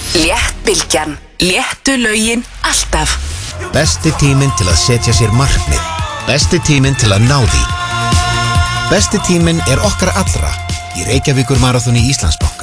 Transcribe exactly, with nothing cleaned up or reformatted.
Léttbylgjan. Léttu lögin alltaf. Besti tíminn til að setja sér markmið. Besti tíminn til að ná því. Besti tíminn er okkar allra í Reykjavíkur Maraþoni Íslandsbanka.